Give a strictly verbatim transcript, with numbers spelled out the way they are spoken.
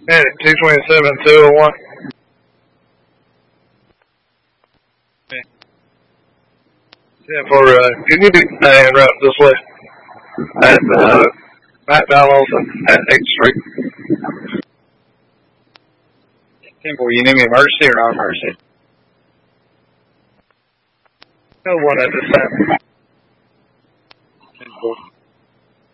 Medic two twenty-seven, two oh one. Yeah, for, uh, can you be uh, en route this way? At, uh, Matt Vallows at eighth Street. Temple, you need me emergency or non-emergency? No one at this time. Temple.